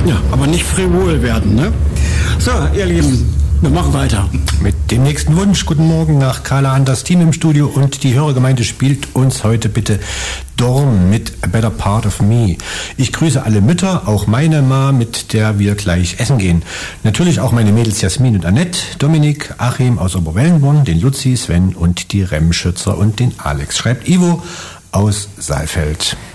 Ja, aber nicht frivol werden, ne? So, ihr Lieben, wir machen weiter. Mit dem nächsten Wunsch. Guten Morgen nach Carla an das Team im Studio und die Hörergemeinde spielt uns heute bitte Dorn mit A Better Part of Me. Ich grüße alle Mütter, auch meine Ma, mit der wir gleich essen gehen. Natürlich auch meine Mädels Jasmin und Annette, Dominik, Achim aus Oberwellenborn, den Luzi, Sven und die Remschützer und den Alex. Schreibt Ivo aus Saalfeld.